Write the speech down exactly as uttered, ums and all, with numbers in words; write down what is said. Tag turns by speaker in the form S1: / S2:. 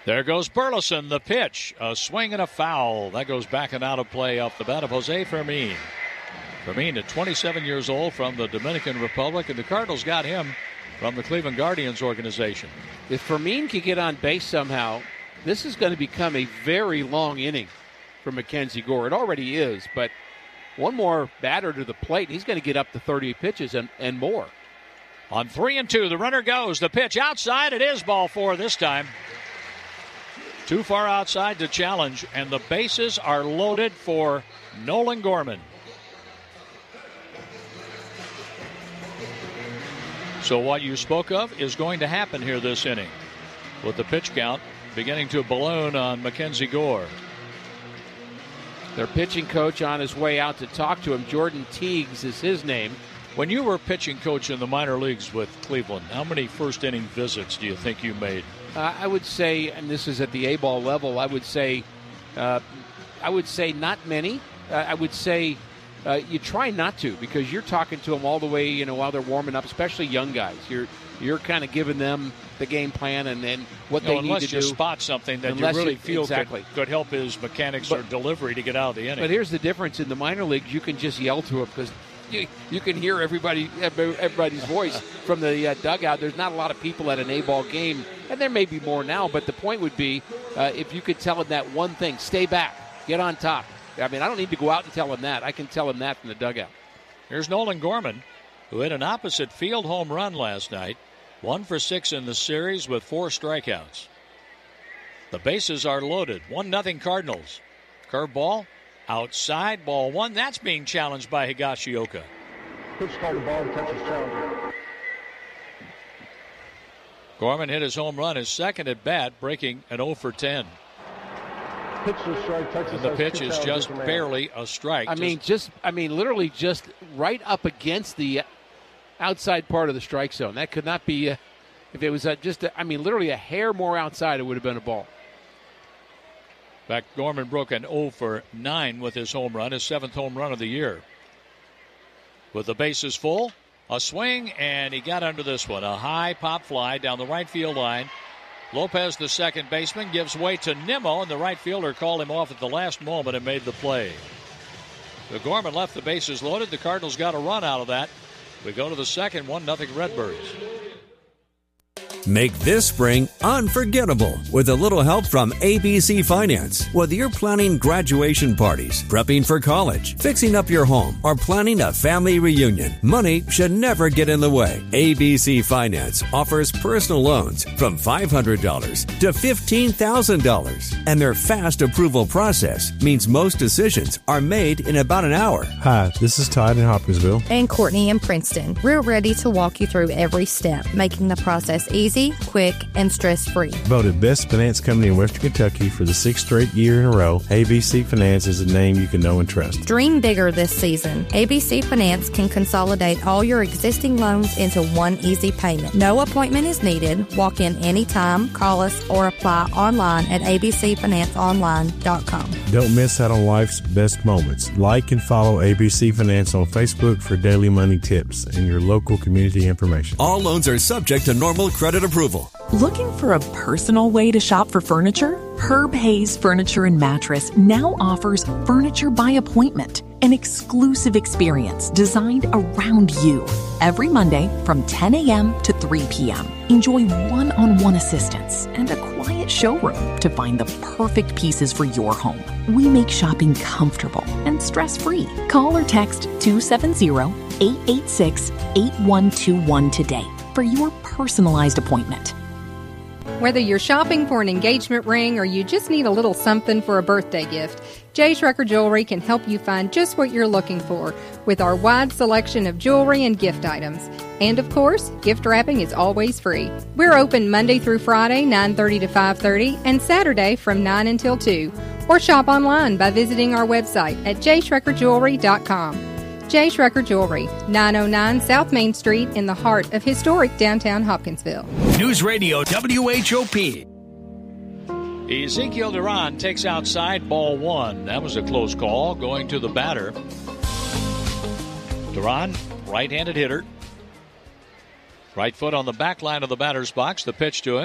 S1: There goes Burleson, the pitch. A swing and a foul. That goes back and out of play off the bat of Jose Fermin. Fermin at twenty-seven years old from the Dominican Republic, and the Cardinals got him from the Cleveland Guardians organization.
S2: If Fermin can get on base somehow, this is going to become a very long inning for Mackenzie Gore. It already is, but one more batter to the plate, he's going to get up to thirty pitches and, and more.
S1: On three and two, the runner goes. The pitch outside. It is ball four this time. Too far outside to challenge, and the bases are loaded for Nolan Gorman. So what you spoke of is going to happen here this inning, with the pitch count beginning to balloon on Mackenzie Gore.
S2: Their pitching coach on his way out to talk to him. Jordan Teagues is his name.
S1: When you were pitching coach in the minor leagues with Cleveland, how many first inning visits do you think you made?
S2: Uh, I would say, and this is at the A-ball level, I would say, uh, I would say not many. Uh, I would say uh, you try not to, because you're talking to them all the way, you know, while they're warming up, especially young guys. You're you're kind of giving them the game plan and then what
S1: no,
S2: they need to do.
S1: Unless you spot something that you really you, feel
S2: exactly.
S1: could, could help his mechanics but, or delivery to get out of the inning.
S2: But here's the difference. In the minor leagues, you can just yell to them because you, you can hear everybody everybody's voice from the uh, dugout. There's not a lot of people at an A-ball game, and there may be more now, but the point would be uh, if you could tell them that one thing, stay back, get on top. I mean, I don't need to go out and tell him that. I can tell him that from the dugout.
S1: Here's Nolan Gorman, who hit an opposite field home run last night. One for six in the series with four strikeouts. The bases are loaded. One nothing Cardinals. Curveball outside, ball one. That's being challenged by Higashioka.
S3: Pitch called the ball, Texas Challenger.
S1: Gorman hit his home run, his second at bat, breaking an oh for ten.
S3: Pitch to strike, Texas.
S1: And the pitch is just barely a strike.
S2: I
S1: just,
S2: mean, just I mean, literally just right up against the outside part of the strike zone. That could not be, uh, if it was uh, just, a, I mean, literally a hair more outside, it would have been a ball.
S1: In fact, Gorman broke an oh for nine with his home run, his seventh home run of the year. With the bases full, a swing, and he got under this one. A high pop fly down the right field line. Lopez, the second baseman, gives way to Nimmo, and the right fielder called him off at the last moment and made the play. The Gorman left the bases loaded. The Cardinals got a run out of that. We go to the second, one nothing Redbirds.
S4: Make this spring unforgettable with a little help from A B C Finance. Whether you're planning graduation parties, prepping for college, fixing up your home, or planning a family reunion, money should never get in the way. A B C Finance offers personal loans from five hundred dollars to fifteen thousand dollars. And their fast approval process means most decisions are made in about an hour.
S5: Hi, this is Todd in Hopkinsville.
S6: And Courtney in Princeton. We're ready to walk you through every step, making the process easy, quick, and stress-free.
S5: Voted best finance company in Western Kentucky for the sixth straight year in a row, A B C Finance is a name you can know and trust.
S6: Dream bigger this season. A B C Finance can consolidate all your existing loans into one easy payment. No appointment is needed. Walk in anytime, call us, or apply online at a b c finance online dot com.
S5: Don't miss out on life's best moments. Like and follow A B C Finance on Facebook for daily money tips and your local community information.
S4: All loans are subject to normal credit approval.
S7: Looking for a personal way to shop for furniture? Herb Hayes Furniture and Mattress now offers Furniture by Appointment, an exclusive experience designed around you. Every Monday from ten a.m. to three p.m. Enjoy one-on-one assistance and a quiet showroom to find the perfect pieces for your home. We make shopping comfortable and stress-free. Call or text two seven zero, eight eight six, eight one two one today for your personalized appointment.
S8: Whether you're shopping for an engagement ring or you just need a little something for a birthday gift, J. Schrecker Jewelry can help you find just what you're looking for with our wide selection of jewelry and gift items. And of course, gift wrapping is always free. We're open Monday through Friday, nine thirty to five thirty, and Saturday from nine until two. Or shop online by visiting our website at j schrecker jewelry dot com. J. Schrecker Jewelry, nine oh nine South Main Street in the heart of historic downtown Hopkinsville.
S9: News Radio W H O P.
S1: Ezekiel Duran takes outside, ball one. That was a close call going to the batter. Duran, right-handed hitter. Right foot on the back line of the batter's box. The pitch to him.